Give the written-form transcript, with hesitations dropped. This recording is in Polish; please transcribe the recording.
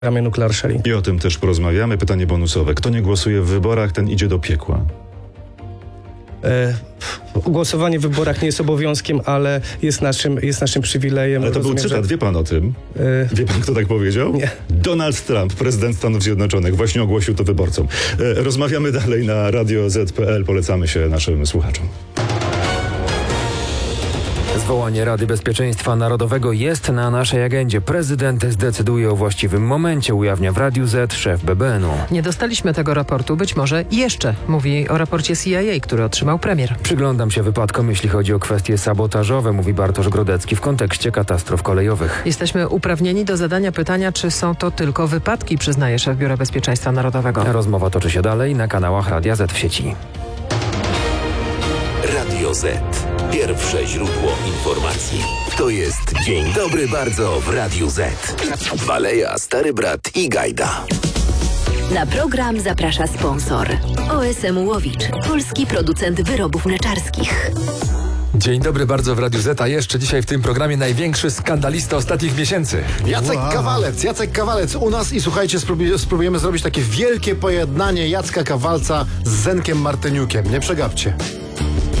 Nuclear Sharing. I o tym też porozmawiamy. Pytanie bonusowe. Kto nie głosuje w wyborach, ten idzie do piekła. Głosowanie w wyborach nie jest obowiązkiem, ale jest naszym przywilejem. Ale to był cytat, wie pan o tym? Wie pan, kto tak powiedział? Nie. Donald Trump, prezydent Stanów Zjednoczonych, właśnie ogłosił to wyborcom. Rozmawiamy dalej na Radio Z.pl. Polecamy się naszym słuchaczom. Zwołanie Rady Bezpieczeństwa Narodowego jest na naszej agendzie. Prezydent zdecyduje o właściwym momencie, ujawnia w Radiu Z szef BBN-u. Nie dostaliśmy tego raportu, być może jeszcze, mówi o raporcie CIA, który otrzymał premier. Przyglądam się wypadkom, jeśli chodzi o kwestie sabotażowe, mówi Bartosz Grodecki w kontekście katastrof kolejowych. Jesteśmy uprawnieni do zadania pytania, czy są to tylko wypadki, przyznaje szef Biura Bezpieczeństwa Narodowego. Rozmowa toczy się dalej na kanałach Radia Z w sieci. Radio Z. Pierwsze źródło informacji. To jest Dzień Dobry Bardzo w Radiu Z. Baleja, Stary Brat i Gajda. Na program zaprasza sponsor. OSM Łowicz, polski producent wyrobów mleczarskich. Dzień dobry bardzo w Radiu Z, a jeszcze dzisiaj w tym programie największy skandalista ostatnich miesięcy. Jacek Kawalec u nas i słuchajcie, spróbujemy zrobić takie wielkie pojednanie Jacka Kawalca z Zenkiem Martyniukiem. Nie przegapcie.